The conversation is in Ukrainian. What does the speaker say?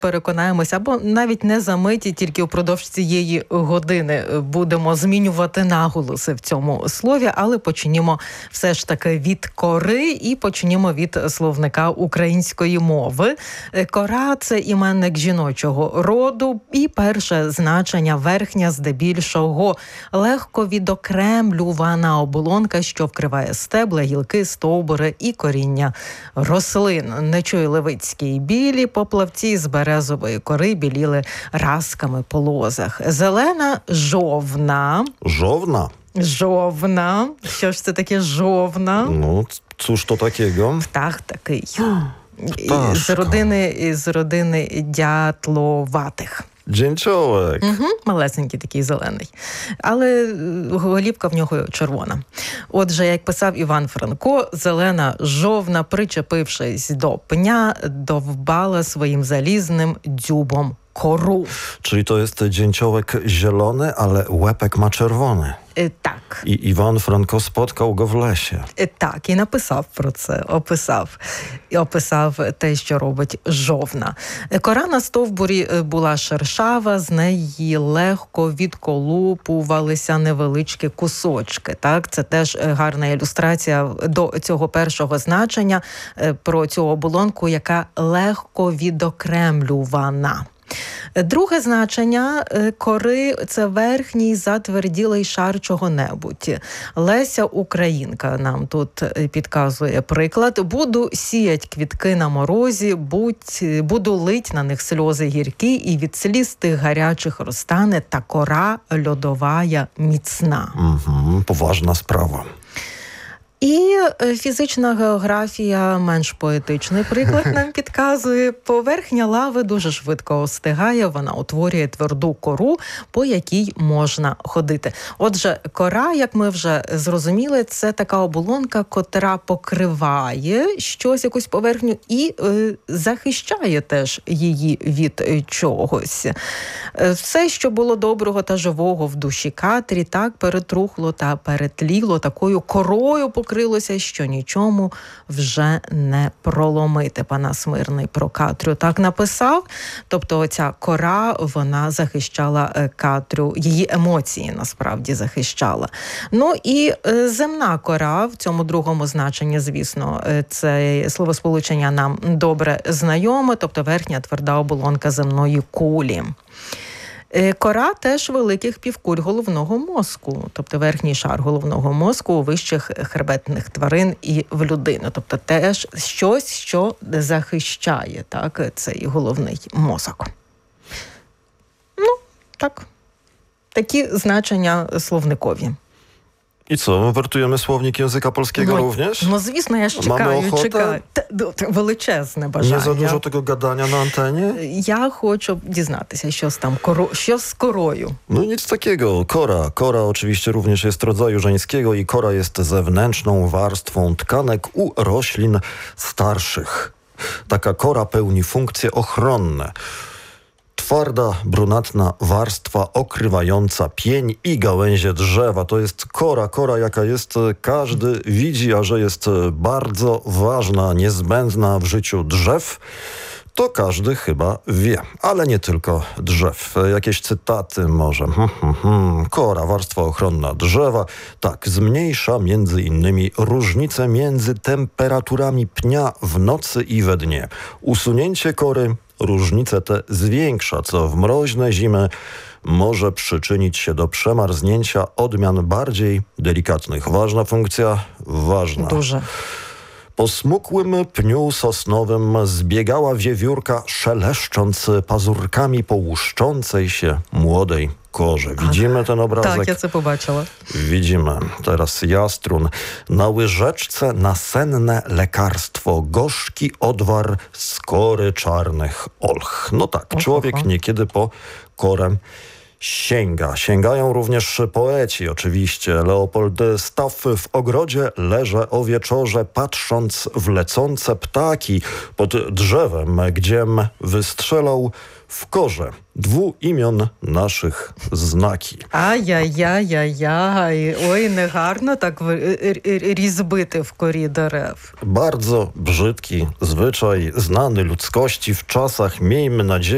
переконаємося, або навіть не за миті, тільки впродовж цієї години будемо змінювати наголоси в цьому слові, але почнімо все ж таки від кори і почнімо від словника української мови. Кора – це іменник жіночого роду і перше значення верхня, здебільшого легко відокремлювана оболонка, що вкриває стебла, гілки, стовбури і коріння рослин. Нечуй Левицький. Білі поплавці з березової кори біліли разками по лозах. Зелена жовна. Жовна? Жовна. Що ж це таке жовна? Ну, cóż to takiego? Птах такий. Пташка. З родини дятловатих. Dzięciołek. Малесенький такий зелений. Але голівка в нього червона. Отже, як писав Іван Франко, зелена жовна, причепившись до пня, довбала своїм залізним дзюбом кору. Czyli to jest dzięciołek zielony, ale łepek ma czerwony. Так. I Iwan Franko spotkał go w lesie. Так, і написав про це, описав те, що робить жовна. Кора на стовбурі була шершава, з неї легко відколупувалися невеличкі кусочки. Так, це теж гарна ілюстрація до цього першого значення про цю оболонку, яка легко відокремлювана. Друге значення кори – це верхній затверділий шар чого-небудь. Леся Українка нам тут підказує приклад. Буду сіять квітки на морозі, буду лить на них сльози гіркі, і від сліз тих гарячих розтане та кора льодовая міцна. Poważna sprawa. І фізична географія, менш поетичний приклад, нам підказує. Поверхня лави дуже швидко остигає, вона утворює тверду кору, по якій можна ходити. Отже, кора, як ми вже зрозуміли, це така оболонка, котра покриває щось, якусь поверхню, і захищає теж її від чогось. Все, що було доброго та живого в душі Катрі, так перетрухло та перетліло, такою корою покрилося, що нічому вже не проломити. Панас Мирний про Катрю так написав. Тобто оця кора, вона захищала Катрю, її емоції насправді захищала. Ну і земна кора, в цьому другому значенні, звісно, це словосполучення нам добре знайоме, тобто верхня тверда оболонка земної кулі. Кора теж великих півкуль головного мозку, тобто верхній шар головного мозку у вищих хребетних тварин і в людини. Тобто теж щось, що захищає, так, цей головний мозок. Ну, так. Такі значення словникові. I co, wertujemy słownik języka polskiego również? No звісно, я ж Mamy ochotę? чекаю. Величезне бажання. Nie za dużo tego gadania na antenie? Я хочу дізнатися, що з корою. No nic takiego. Kora oczywiście również jest rodzaju żeńskiego i kora jest zewnętrzną warstwą tkanek u roślin starszych. Taka kora pełni funkcje ochronne. Twarda, brunatna warstwa okrywająca pień i gałęzie drzewa. To jest kora, jaka jest, każdy widzi, a że jest bardzo ważna, niezbędna w życiu drzew, to każdy chyba wie, ale nie tylko drzew. Jakieś cytaty może. Kora, warstwa ochronna drzewa, tak, zmniejsza między innymi różnice między temperaturami pnia w nocy i we dnie. Usunięcie kory różnice te zwiększa, co w mroźne zimy może przyczynić się do przemarznięcia odmian bardziej delikatnych. Ważna funkcja? Ważna. Duże. Po smukłym pniu sosnowym zbiegała wiewiórka, szeleszcząc pazurkami po łuszczącej się młodej korze. Widzimy ten obrazek? Tak, ja to zobaczyła. Widzimy. Teraz jastrun. Na łyżeczce nasenne lekarstwo, gorzki odwar z kory czarnych olch. No tak, człowiek niekiedy po korę sięgają również poeci oczywiście. Leopold Staff w ogrodzie leże o wieczorze, patrząc w lecące ptaki pod drzewem, gdziem wystrzelał w korze 2 imion naszych znaki. Ай-яй-яй-яй-яй. Ой, негарно так різбити в корі дерев. Bardzo brzydki zwyczaj, znany ludzkości w czasach, miejmy nadzieję,